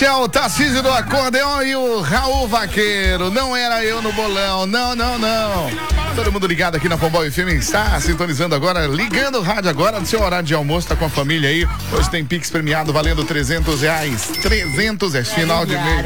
Michel Tarcísio do acordeão e o Raul Vaqueiro. Não era eu no bolão, não. Todo mundo ligado aqui na Pombal FM, está sintonizando agora, ligando o rádio agora no seu horário de almoço, tá com a família aí. Hoje tem Pix premiado valendo R$300. 300 é final de mês.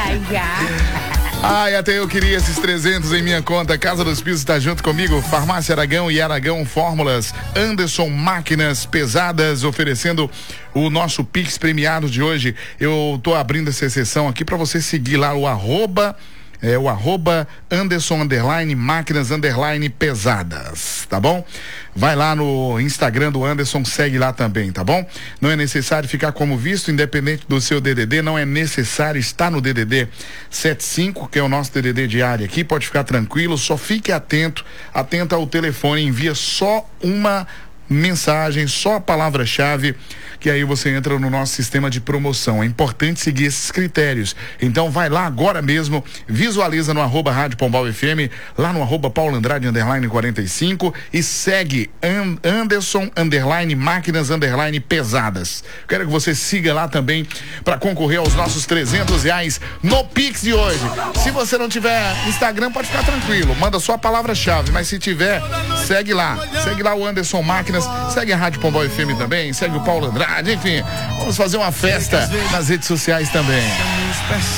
Ai, até eu queria esses 300 em minha conta. Casa dos Pisos está junto comigo. Farmácia Aragão e Aragão Fórmulas. Anderson Máquinas Pesadas oferecendo o nosso Pix premiado de hoje. Eu tô abrindo essa sessão aqui para você seguir lá o arroba Anderson Máquinas Pesadas, tá bom? Vai lá no Instagram do Anderson, segue lá também, tá bom? Não é necessário ficar como visto, independente do seu DDD, não é necessário estar no DDD 75, que é o nosso DDD diário aqui, pode ficar tranquilo, só fique atento ao telefone, envia só uma mensagem, só a palavra-chave, que aí você entra no nosso sistema de promoção. É importante seguir esses critérios. Então vai lá agora mesmo, visualiza no arroba Rádio Pombal FM, lá no arroba Paulo Andrade _45 e segue Anderson Máquinas Pesadas. Quero que você siga lá também para concorrer aos nossos R$300 no Pix de hoje. Se você não tiver Instagram, pode ficar tranquilo, manda só a palavra-chave, mas se tiver, segue lá o Anderson Máquinas, segue a Rádio Pombal FM também, segue o Paulo Andrade, enfim, vamos fazer uma festa nas redes sociais também.